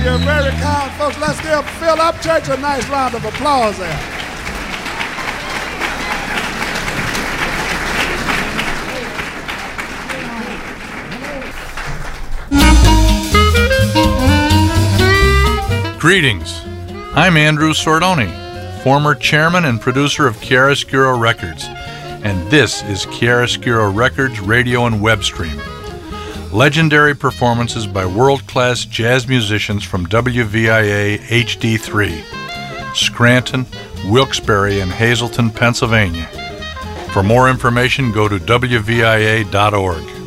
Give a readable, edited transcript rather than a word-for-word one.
You're very kind, folks. Let's give Phil Upchurch a nice round of applause there. Greetings. I'm Andrew Sordoni, former chairman and producer of Chiaroscuro Records, and this is Chiaroscuro Records radio and web stream. Legendary performances by world-class jazz musicians from WVIA HD3, Scranton, Wilkes-Barre, and Hazleton, Pennsylvania. For more information, go to WVIA.org.